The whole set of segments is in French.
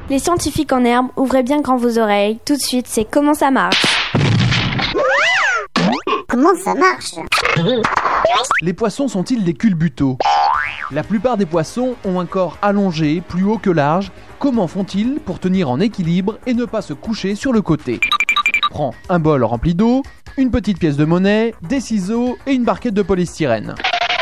Les scientifiques en herbe, ouvrez bien grand vos oreilles. Tout de suite, c'est Comment ça marche. Comment ça marche? Les poissons sont-ils des culbutos? La plupart des poissons ont un corps allongé, plus haut que large. Comment font-ils pour tenir en équilibre et ne pas se coucher sur le côté? Prends un bol rempli d'eau, une petite pièce de monnaie, des ciseaux et une barquette de polystyrène.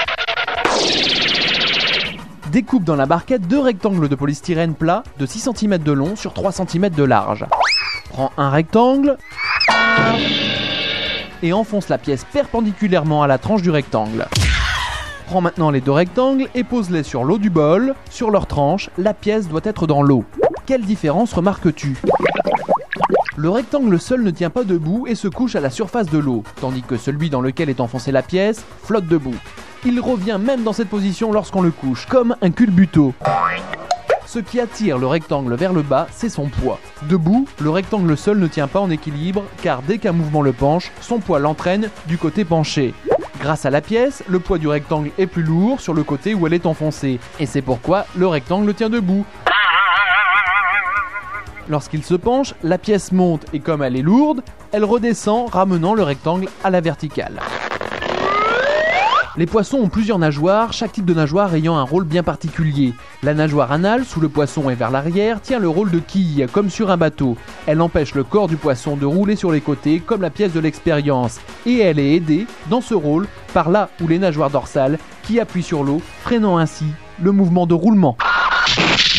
Découpe dans la barquette 2 rectangles de polystyrène plat de 6 cm de long sur 3 cm de large. Prends un rectangle et enfonce la pièce perpendiculairement à la tranche du rectangle. Prends maintenant les 2 rectangles et pose-les sur l'eau du bol. Sur leur tranche, la pièce doit être dans l'eau. Quelle différence remarques-tu? Le rectangle seul ne tient pas debout et se couche à la surface de l'eau, tandis que celui dans lequel est enfoncée la pièce flotte debout. Il revient même dans cette position lorsqu'on le couche, comme un culbuto. Ce qui attire le rectangle vers le bas, c'est son poids. Debout, le rectangle seul ne tient pas en équilibre, car dès qu'un mouvement le penche, son poids l'entraîne du côté penché. Grâce à la pièce, le poids du rectangle est plus lourd sur le côté où elle est enfoncée, et c'est pourquoi le rectangle tient debout. Lorsqu'il se penche, la pièce monte et comme elle est lourde, elle redescend, ramenant le rectangle à la verticale. Les poissons ont plusieurs nageoires, chaque type de nageoire ayant un rôle bien particulier. La nageoire anale, sous le poisson et vers l'arrière, tient le rôle de quille, comme sur un bateau. Elle empêche le corps du poisson de rouler sur les côtés, comme la pièce de l'expérience. Et elle est aidée, dans ce rôle, par là où les nageoires dorsales, qui appuient sur l'eau, freinant ainsi le mouvement de roulement.